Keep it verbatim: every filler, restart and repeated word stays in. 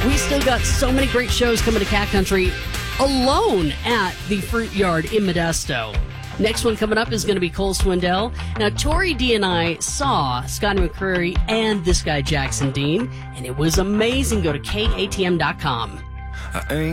We still got so many great shows coming to Cat Country alone at the Fruit Yard in Modesto. Next one coming up is going to be Cole Swindell. Now, Tori D and I saw Scotty McCreery and this guy, Jackson Dean, and it was amazing. Go to K A T M dot com. I ain't